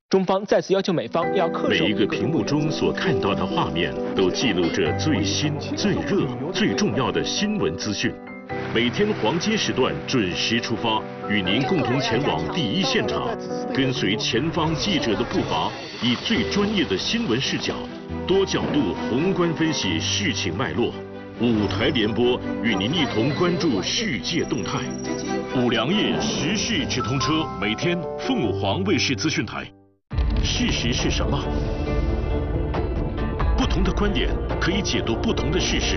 中方再次要求美方要恪守每一个屏幕中所看到的画面，都记录着最新、最热、最重要的新闻资讯。每天黄金时段准时出发，与您共同前往第一现场，跟随前方记者的步伐，以最专业的新闻视角，多角度宏观分析事情脉络。5台联播，与您一同关注世界动态。5粮液时事直通车，每天凤舞凰卫视资讯台。事实是什么？不同的观点可以解读不同的事实，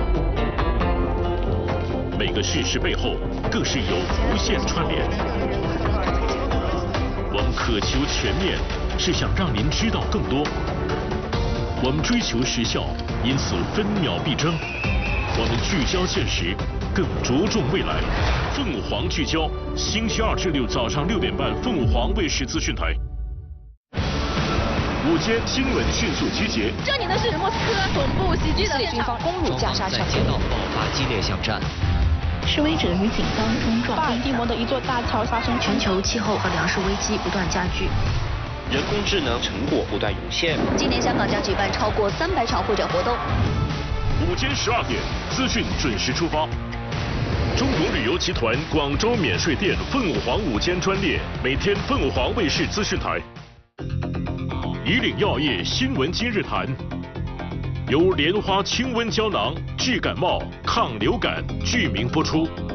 每个事实背后更是有无限串联。我们渴求全面，是想让您知道更多。我们追求时效，因此分秒必争。我们聚焦现实，更着重未来。凤舞凰聚焦，星期2至6早上6点半，凤舞凰卫视资讯台。午间新闻迅速集结。 这里的是莫斯科总部袭击的军方攻入加沙抢街道爆发激烈巷战， 示威者与警方冲撞。 巴尔的摩的一座大桥发生全球气候和粮食危机不断加剧， 人工智能成果不断涌现。 今年香港将举办超过300场会展活动。 午间12点，资讯准时出发。中国旅游集团广州免税店凤舞凰午间专列，每天凤舞凰卫视资讯台。以岭药业新闻今日谈，由莲花清瘟胶囊治感冒、抗流感剧名播出。